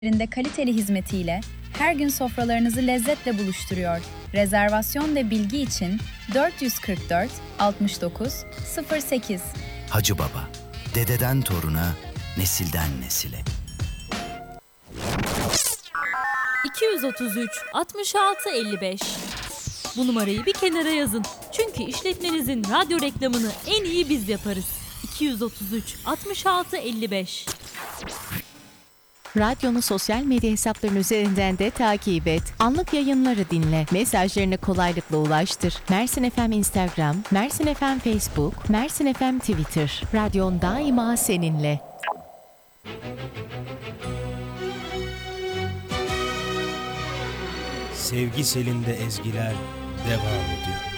kaliteli hizmetiyle her gün sofralarınızı lezzetle buluşturuyor. Rezervasyon ve bilgi için 444 69 08. Hacı Baba, dededen toruna, nesilden nesile. 233 66 55. Bu numarayı bir kenara yazın. Çünkü işletmenizin radyo reklamını en iyi biz yaparız. 233 66 55. Radyonu sosyal medya hesaplarının üzerinden de takip et. Anlık yayınları dinle. Mesajlarını kolaylıkla ulaştır. Mersin FM Instagram, Mersin FM Facebook, Mersin FM Twitter. Radyon daima seninle. Sevgi selinde ezgiler devam ediyor.